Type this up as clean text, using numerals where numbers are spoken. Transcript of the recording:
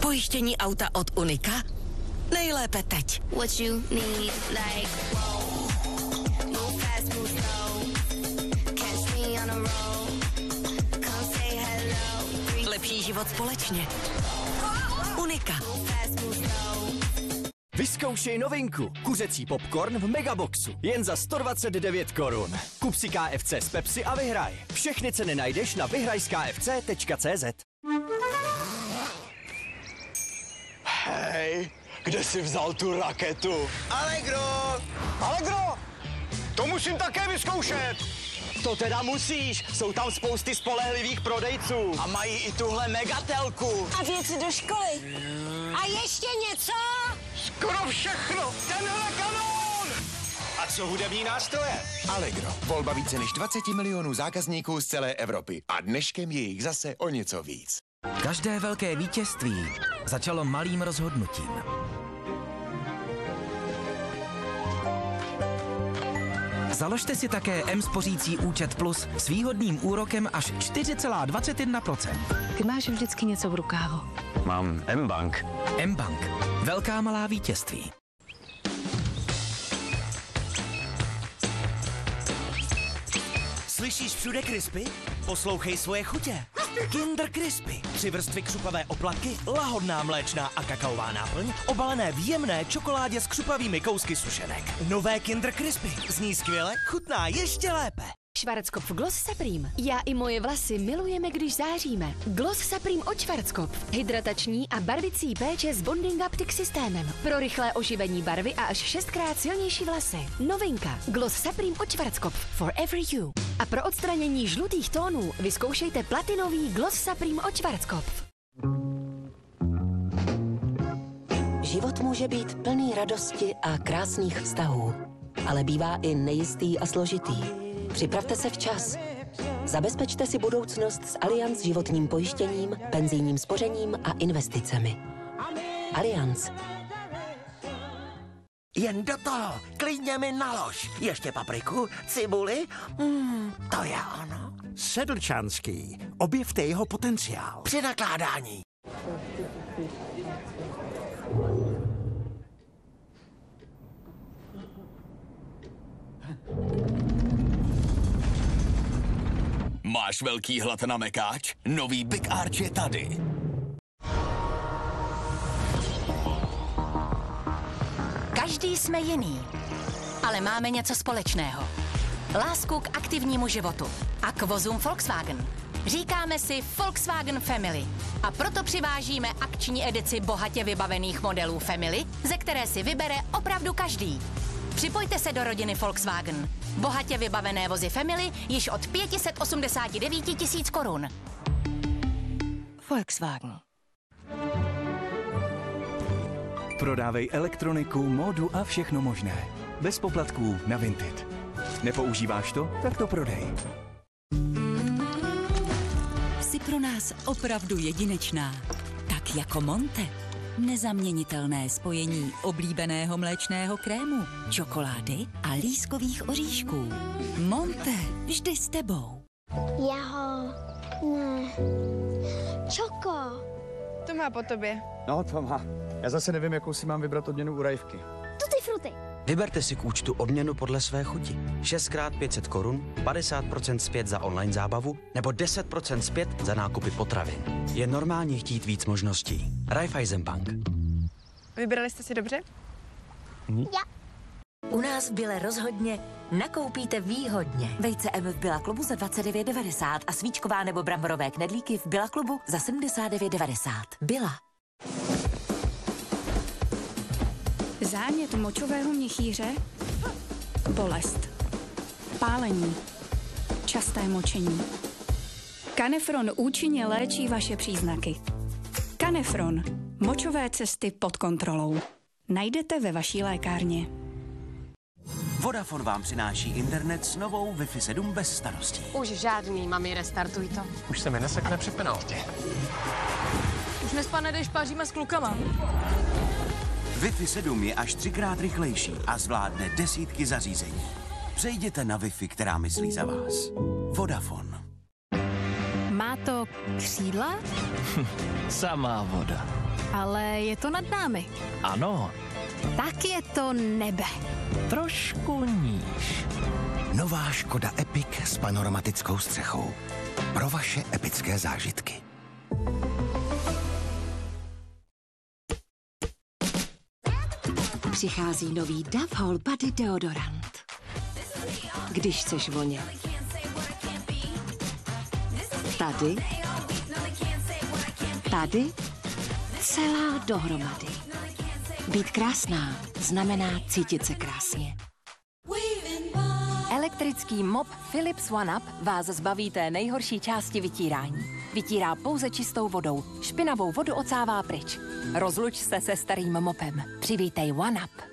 Pojištění auta od Unika? Nejlépe teď. What you need, like, move fast, move slow. Catch me on a roll. Come say hello. Lepší život společně. Unika. Vyzkoušej novinku. Kuřecí popcorn v Megaboxu. Jen za 129 korun. Kup si KFC z Pepsi a vyhraj. Všechny ceny najdeš na vyhrajskfc.cz. Hej, kde jsi vzal tu raketu? Allegro! Allegro! To musím také vyzkoušet! To teda musíš. Jsou tam spousty spolehlivých prodejců. A mají i tuhle megatelku. A věci do školy. A ještě něco? Skoro všechno! Tenhle kanón! A co hudební nástroje? Allegro. Volba více než 20 milionů zákazníků z celé Evropy. A dneškem je jich zase o něco víc. Každé velké vítězství začalo malým rozhodnutím. Založte si také M-spořící účet Plus s výhodným úrokem až 4,21%. Ty máš vždycky něco v rukávu. Mám M-Bank. M-Bank. Velká malá vítězství. Slyšíš všude Crispy? Poslouchej svoje chutě. Kinder Crispy. 3 vrstvy křupavé oplatky, lahodná mléčná a kakaová náplň, obalené v jemné čokoládě s křupavými kousky sušenek. Nové Kinder Crispy. Zní skvěle, chutná ještě lépe. Schwarzkopf Gloss Supreme. Já i moje vlasy milujeme, když záříme. Gloss Supreme od Schwarzkopf. Hydratační a barvicí péče s Bonding Optic systémem. Pro rychlé oživení barvy a až 6krát silnější vlasy. Novinka. Gloss Supreme od Schwarzkopf. Forever you. A pro odstranění žlutých tónů vyzkoušejte platinový Gloss Supreme od Schwarzkopf. Život může být plný radosti a krásných vztahů, ale bývá i nejistý a složitý. Připravte se včas. Zabezpečte si budoucnost s Allianz životním pojištěním, penzijním spořením a investicemi. Allianz. Jen do toho, klidně mi nalož. Ještě papriku, cibuli, to je ono. Sedlčanský. Objevte jeho potenciál. Při nakládání. Máš velký hlad na mekáč? Nový Big Arch je tady. Každý jsme jiný, ale máme něco společného. Lásku k aktivnímu životu a k vozům Volkswagen. Říkáme si Volkswagen Family a proto přivážíme akční edici bohatě vybavených modelů Family, ze které si vybere opravdu každý. Připojte se do rodiny Volkswagen. Bohatě vybavené vozy Family již od 589 000 korun. Volkswagen. Prodávej elektroniku, módu a všechno možné. Bez poplatků na Vinted. Nepoužíváš to? Tak to prodej. Jsi pro nás opravdu jedinečná. Tak jako Monte. Nezaměnitelné spojení oblíbeného mléčného krému, čokolády a lískových oříšků. Monte, vždy s tebou. Čoko. To má po tobě. No, to má. Já zase nevím, jakou si mám vybrat odměnu u Rajvky. Tutti frutti. Vyberte si k účtu odměnu podle své chuti. 6x 500 korun, 50% zpět za online zábavu nebo 10% zpět za nákupy potravin. Je normálně chtít víc možností. Raiffeisenbank. Vybrali jste si dobře? Já. U nás v Bile rozhodně nakoupíte výhodně. Vejce M v Billa klubu za 29,90 a svíčková nebo bramborové knedlíky v Billa klubu za 79,90. Billa. Zánět močového měchýře, bolest, pálení, časté močení. Kanefron účinně léčí vaše příznaky. Kanefron. Močové cesty pod kontrolou. Najdete ve vaší lékárně. Vodafone vám přináší internet s novou Wi-Fi 7 bez starostí. Už žádný, mami, restartuj to. Už se mi nesekne při penaltě. Už nespadne, když páříme s klukama. Wi-Fi 7 je až 3krát rychlejší a zvládne desítky zařízení. Přejděte na Wi-Fi, která myslí za vás. Vodafone. Má to křídla? Samá voda. Ale je to nad námi. Ano, Tak je to nebe. trošku níž. Nová Škoda Epic s panoramatickou střechou. Pro vaše epické zážitky. Přichází nový Dove Whole Body deodorant. Když chceš vonět. Tady. Tady. Celá dohromady. Být krásná znamená cítit se krásně. Elektrický mop Philips OneUp vás zbaví té nejhorší části vytírání. Vytírá pouze čistou vodou. Špinavou vodu ocává pryč. Rozluč se se starým mopem. Přivítej OneUp.